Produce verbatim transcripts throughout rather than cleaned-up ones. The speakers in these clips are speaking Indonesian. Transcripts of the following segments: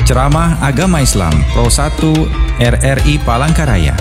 Ceramah Agama Islam Pro satu R R I Palangkaraya.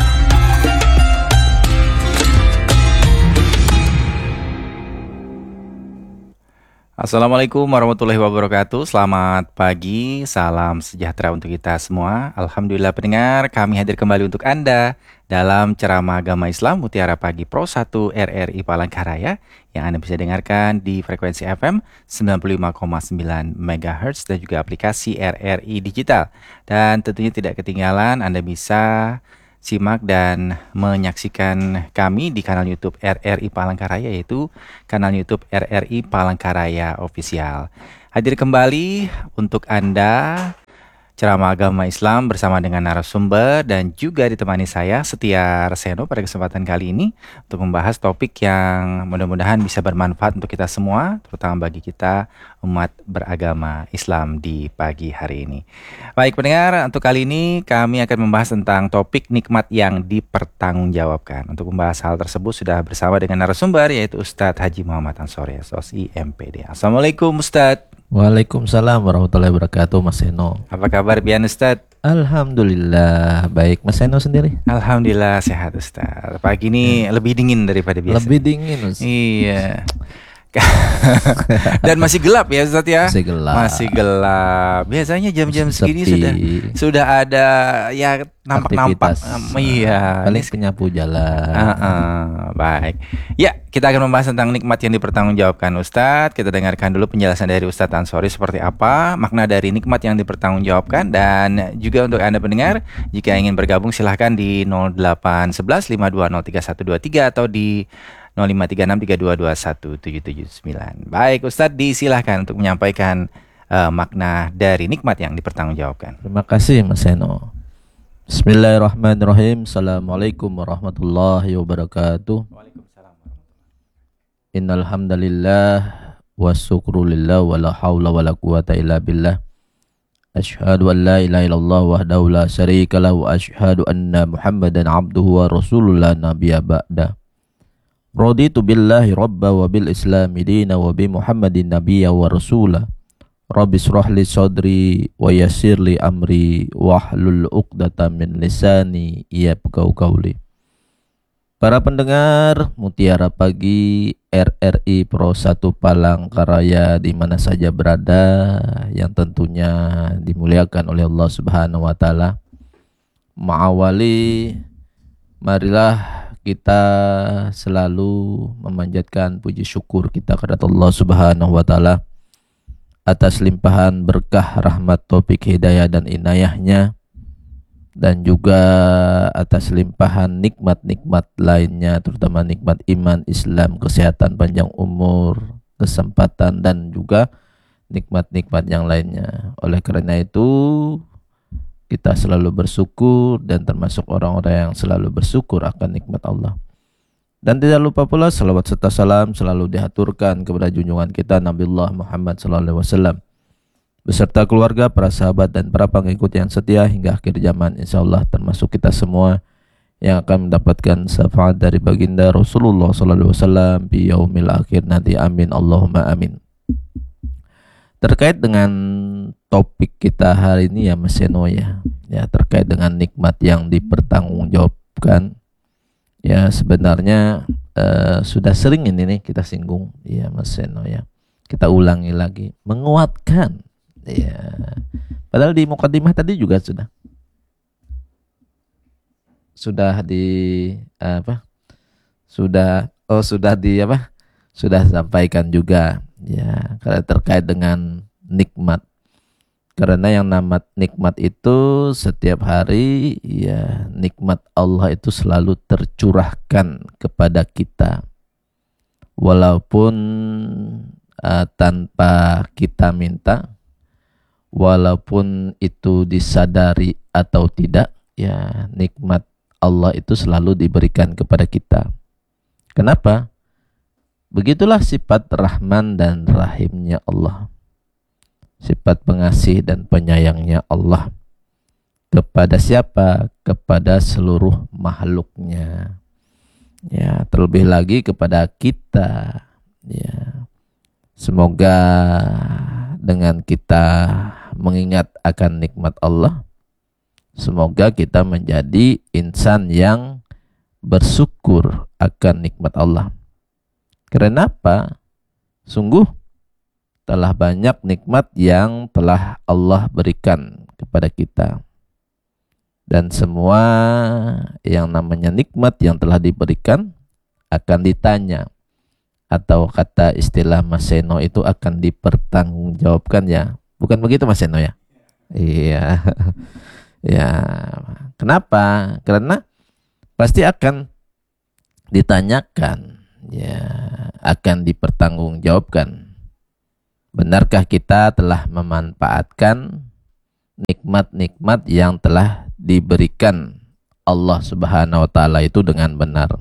Assalamualaikum warahmatullahi wabarakatuh. Selamat pagi, salam sejahtera untuk kita semua. Alhamdulillah pendengar, kami hadir kembali untuk Anda dalam Ceramah Agama Islam Mutiara Pagi Pro satu R R I Palangkaraya yang Anda bisa dengarkan di frekuensi F M sembilan puluh lima koma sembilan megahertz dan juga aplikasi R R I Digital. Dan tentunya tidak ketinggalan Anda bisa simak dan menyaksikan kami di kanal YouTube R R I Palangkaraya, yaitu kanal YouTube R R I Palangkaraya Official. Hadir kembali untuk Anda Ceramah Agama Islam bersama dengan narasumber dan juga ditemani saya Setia Reseno pada kesempatan kali ini untuk membahas topik yang mudah-mudahan bisa bermanfaat untuk kita semua, terutama bagi kita umat beragama Islam di pagi hari ini. Baik pendengar, untuk kali ini kami akan membahas tentang topik nikmat yang dipertanggungjawabkan. Untuk membahas hal tersebut sudah bersama dengan narasumber, yaitu Ustadz Haji Muhammad Ansori, S O S I M P D. Assalamualaikum Ustadz. Waalaikumsalam warahmatullahi wabarakatuh, Mas Seno. Apa kabar Bian Ustadz? Alhamdulillah baik. Mas Seno sendiri? Alhamdulillah sehat Ustadz. Pagi ini hmm. lebih dingin daripada biasa. Lebih dingin Ustadz. Iya. Dan masih gelap ya Ustadz ya? Masih gelap. Masih gelap. Biasanya jam-jam segini sudah sudah ada ya nampak-nampak. Um, iya. Paling penyapu jalan. Uh, uh, baik. Ya, kita akan membahas tentang nikmat yang dipertanggungjawabkan Ustadz. Kita dengarkan dulu penjelasan dari Ustadz Ansori seperti apa makna dari nikmat yang dipertanggungjawabkan. Dan juga untuk Anda pendengar, jika ingin bergabung silahkan di nol delapan satu satu lima dua nol tiga satu dua tiga atau di nol lima tiga enam tiga dua dua satu tujuh tujuh sembilan. Baik Ustadz, disilahkan untuk menyampaikan uh, makna dari nikmat yang dipertanggungjawabkan. Terima kasih Mas Seno. Bismillahirrahmanirrahim. Assalamualaikum warahmatullahi wabarakatuh. Waalaikumsalam. Innal hamdalillah wasyukru lillah wala haula wala quwata illa billah. Asyhadu an la ilaha illallah wahdahu la syarika lahu wa asyhadu anna Muhammadan abduhu wa rasulullah nabiyya ba'da. Raditu billahi rabba wa bil islami dina wa bi Muhammadin nabiyya wa rasulah. Rabbi shrah li sadri wa yassir li amri wahlul 'uqdatam min lisani yafqahu qawli. Para pendengar Mutiara Pagi R R I Pro satu Palangkaraya di mana saja berada, yang tentunya dimuliakan oleh Allah Subhanahu wa taala. Ma'awali, marilah kita selalu memanjatkan puji syukur kita kepada Allah Subhanahu wa taala atas limpahan berkah, rahmat, taufik, hidayah dan inayahnya, dan juga atas limpahan nikmat-nikmat lainnya, terutama nikmat iman, Islam, kesehatan, panjang umur, kesempatan, dan juga nikmat-nikmat yang lainnya. Oleh karena itu kita selalu bersyukur dan termasuk orang-orang yang selalu bersyukur akan nikmat Allah. Dan tidak lupa pula salawat serta salam selalu dihaturkan kepada junjungan kita Nabiullah Muhammad sallallahu alaihi wasallam beserta keluarga, para sahabat dan para pengikut yang setia hingga akhir zaman, insyaallah termasuk kita semua yang akan mendapatkan syafaat dari baginda Rasulullah sallallahu alaihi wasallam di yaumil akhir nanti. Amin Allahumma amin. Terkait dengan topik kita hari ini ya Mas Seno ya, ya terkait dengan nikmat yang dipertanggungjawabkan. Ya sebenarnya uh, sudah sering ini nih kita singgung ya Mas Seno ya. Kita ulangi lagi, menguatkan ya. Padahal di mukadimah tadi juga sudah sudah di apa? Sudah oh sudah di apa? Sudah sampaikan juga ya, karena terkait dengan nikmat. Karena yang nama nikmat itu setiap hari ya, nikmat Allah itu selalu tercurahkan kepada kita walaupun uh, tanpa kita minta, walaupun itu disadari atau tidak ya, nikmat Allah itu selalu diberikan kepada kita. Kenapa? Begitulah sifat Rahman dan Rahimnya Allah, sifat pengasih dan penyayangnya Allah kepada siapa? Kepada seluruh makhluknya. Ya, terlebih lagi kepada kita. Ya, semoga dengan kita mengingat akan nikmat Allah, semoga kita menjadi insan yang bersyukur akan nikmat Allah. Karena apa? Sungguh telah banyak nikmat yang telah Allah berikan kepada kita. Dan semua yang namanya nikmat yang telah diberikan akan ditanya, atau kata istilah Mas Seno itu akan dipertanggungjawabkan ya. Bukan begitu Mas Seno ya? Iya. Ya. Kenapa? Karena pasti akan ditanyakan, ya, akan dipertanggungjawabkan. Benarkah kita telah memanfaatkan nikmat-nikmat yang telah diberikan Allah Subhanahu wa taala itu dengan benar?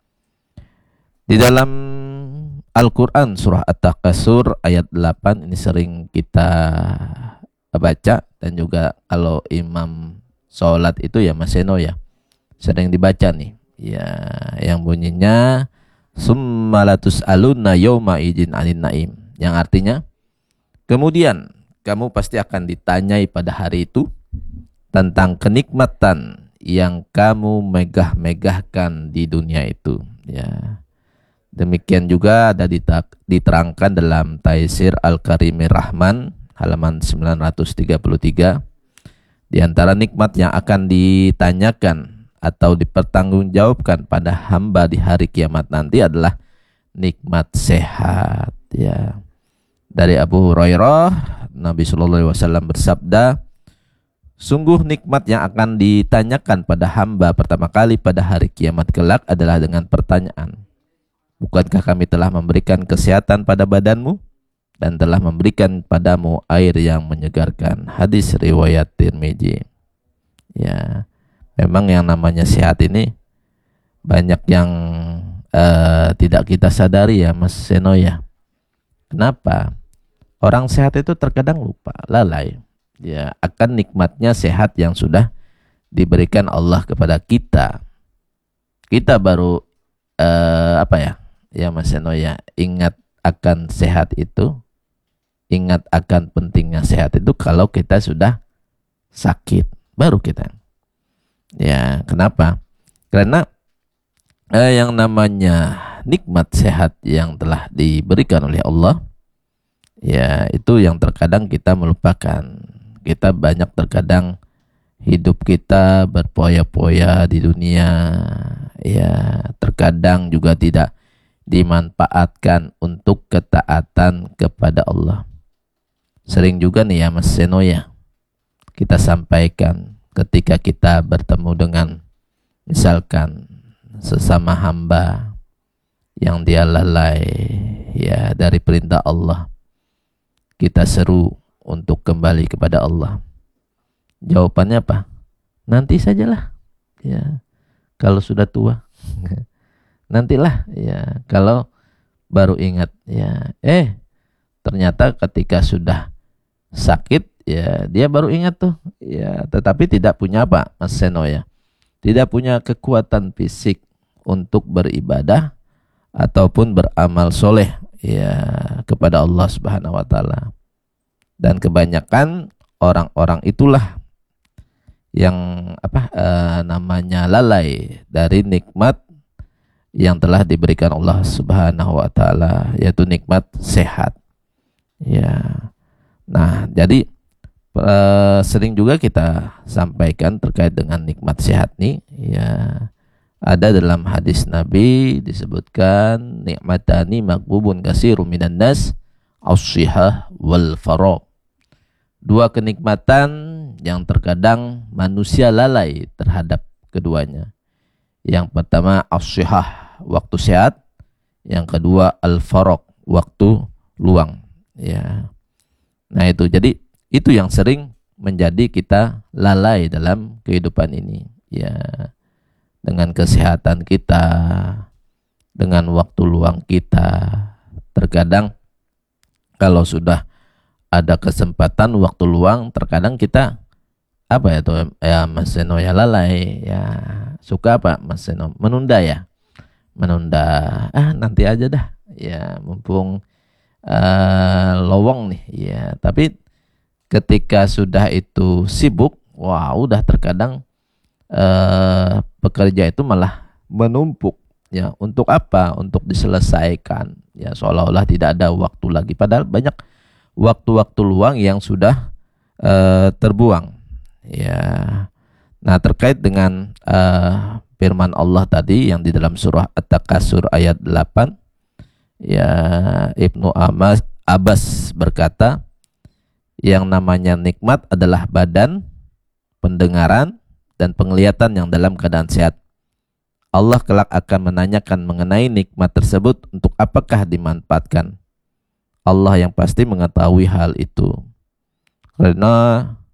Di dalam Al-Quran surah At-Takasur ayat delapan ini sering kita baca, dan juga kalau imam sholat itu ya Mas Seno ya sering dibaca nih ya, yang bunyinya summa latus'alunna yawma idzin 'anin na'im, yang artinya kemudian kamu pasti akan ditanyai pada hari itu tentang kenikmatan yang kamu megah-megahkan di dunia itu ya. Demikian juga ada diterangkan dalam Taisir Al-Karimir Rahman halaman sembilan ratus tiga puluh tiga. Di antara nikmat yang akan ditanyakan atau dipertanggungjawabkan pada hamba di hari kiamat nanti adalah nikmat sehat ya. Dari Abu Hurairah, Nabi Shallallahu Alaihi Wasallam bersabda, sungguh nikmat yang akan ditanyakan pada hamba pertama kali pada hari kiamat kelak adalah dengan pertanyaan, bukankah kami telah memberikan kesehatan pada badanmu dan telah memberikan padamu air yang menyegarkan? Hadis riwayat Tirmizi. Ya, memang yang namanya sehat ini banyak yang uh, tidak kita sadari ya Mas Seno ya. Kenapa? Orang sehat itu terkadang lupa, lalai ya akan nikmatnya sehat yang sudah diberikan Allah kepada kita. Kita baru uh, apa ya? Ya Mas Seno ya, ingat akan sehat itu, ingat akan pentingnya sehat itu kalau kita sudah sakit, baru kita. Ya, kenapa? Karena eh, yang namanya nikmat sehat yang telah diberikan oleh Allah, ya itu yang terkadang kita melupakan. Kita banyak terkadang hidup kita berpoya-poya di dunia, ya terkadang juga tidak dimanfaatkan untuk ketaatan kepada Allah. Sering juga nih ya Mas Seno ya, kita sampaikan ketika kita bertemu dengan misalkan sesama hamba yang dia lalai ya dari perintah Allah, kita seru untuk kembali kepada Allah. Jawabannya apa? Nanti sajalah ya, kalau sudah tua. Nantilah ya, kalau baru ingat ya. Eh ternyata ketika sudah sakit ya dia baru ingat tuh ya, tetapi tidak punya apa Mas Seno ya, tidak punya kekuatan fisik untuk beribadah ataupun beramal soleh ya kepada Allah Subhanahu wa taala. Dan kebanyakan orang-orang itulah yang apa eh, namanya lalai dari nikmat yang telah diberikan Allah Subhanahu wa taala, yaitu nikmat sehat. Ya. Nah, jadi uh, sering juga kita sampaikan terkait dengan nikmat sehat nih, ya. Ada dalam hadis Nabi disebutkan nikmatani maghbubun katsirun minan nas as-shihah wal faragh. Dua kenikmatan yang terkadang manusia lalai terhadap keduanya. Yang pertama as-shihah, waktu sehat. Yang kedua al-faragh, waktu luang. Ya. Nah itu, jadi itu yang sering menjadi kita lalai dalam kehidupan ini. Ya, dengan kesehatan kita, dengan waktu luang kita. Terkadang kalau sudah ada kesempatan waktu luang, terkadang kita apa ya tuh ya Mas Seno ya lalai ya, suka apa Mas Seno menunda ya menunda ah nanti aja dah ya, mumpung uh, lowong nih ya, tapi ketika sudah itu sibuk, wah udah terkadang uh, pekerja itu malah menumpuk ya. Untuk apa? Untuk diselesaikan ya, seolah-olah tidak ada waktu lagi, padahal banyak waktu-waktu luang yang sudah uh, terbuang ya. Nah, terkait dengan uh, firman Allah tadi yang di dalam surah At-Takasur ayat delapan ya, Ibnu Abbas, Abbas berkata, yang namanya nikmat adalah badan, pendengaran, dan penglihatan yang dalam keadaan sehat. Allah kelak akan menanyakan mengenai nikmat tersebut untuk apakah dimanfaatkan. Allah yang pasti mengetahui hal itu. Karena